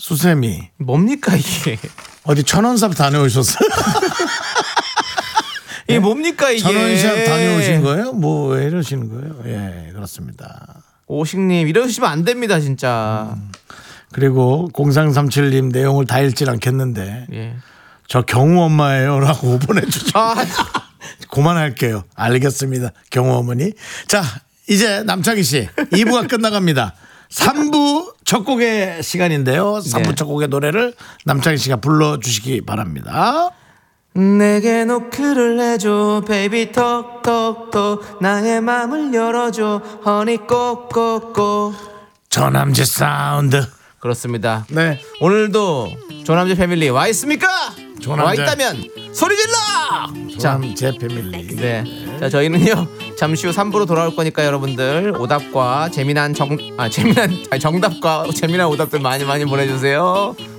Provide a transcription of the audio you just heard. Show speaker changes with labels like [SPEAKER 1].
[SPEAKER 1] 수세미.
[SPEAKER 2] 뭡니까 이게?
[SPEAKER 1] 어디 천원샵 다녀오셨어요?
[SPEAKER 2] 이게 뭡니까 이게?
[SPEAKER 1] 천원샵 다녀오신 거예요? 뭐 왜 이러시는 거예요? 예, 그렇습니다.
[SPEAKER 2] 오식님 이러시면 안 됩니다 진짜.
[SPEAKER 1] 그리고 0337님 내용을 다 읽질 않겠는데
[SPEAKER 2] 예.
[SPEAKER 1] 저 경우 엄마예요라고 보내주죠.
[SPEAKER 2] 아,
[SPEAKER 1] 그만할게요. 알겠습니다. 경우 어머니. 자, 이제 남창희 씨 2부가 끝나갑니다. 3부 첫 곡의 시간인데요. 3부
[SPEAKER 2] 네.
[SPEAKER 1] 첫 곡의 노래를 남창희 씨가 불러주시기 바랍니다.
[SPEAKER 2] 내게 노크를 해줘 베이비 톡톡톡 나의 맘을 열어줘 허니 꼭꼭꼭.
[SPEAKER 1] 저남재 사운드.
[SPEAKER 2] 그렇습니다.
[SPEAKER 1] 네.
[SPEAKER 2] 오늘도 조남재 패밀리 와 있습니까?
[SPEAKER 1] 조남재.
[SPEAKER 2] 와 있다면 소리 질러.
[SPEAKER 1] 조남재 패밀리.
[SPEAKER 2] 네. 자, 저희는요 잠시 후 3부로 돌아올 거니까 여러분들 오답과 정답과 재미난 오답들 많이 보내주세요.